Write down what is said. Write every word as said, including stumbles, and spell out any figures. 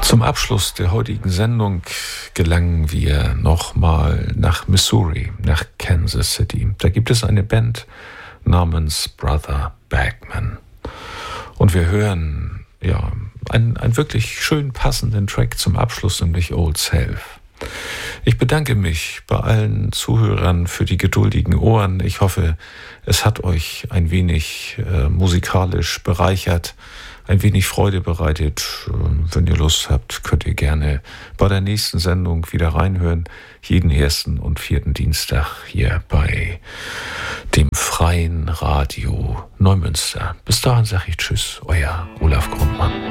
Zum Abschluss der heutigen Sendung gelangen wir nochmal nach Missouri, nach Kansas City. Da gibt es eine Band namens Brother Bagman. Und wir hören ja einen, einen wirklich schön passenden Track zum Abschluss, nämlich Old Self. Ich bedanke mich bei allen Zuhörern für die geduldigen Ohren. Ich hoffe, es hat euch ein wenig äh, musikalisch bereichert, ein wenig Freude bereitet. Wenn ihr Lust habt, könnt ihr gerne bei der nächsten Sendung wieder reinhören. Jeden ersten und vierten Dienstag hier bei dem Freien Radio Neumünster. Bis dahin sage ich Tschüss, euer Olaf Grundmann.